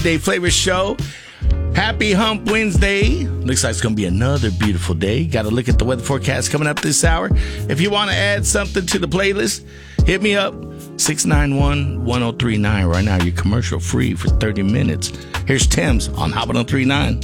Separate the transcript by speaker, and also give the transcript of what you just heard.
Speaker 1: Dave Flavor Show. Happy Hump Wednesday. Looks like it's going to be another beautiful day. Got to look at the weather forecast coming up this hour. If you want to add something to the playlist, hit me up. 691-1039. Right now, you're commercial free for 30 minutes. Here's Tim's on Hot 1039.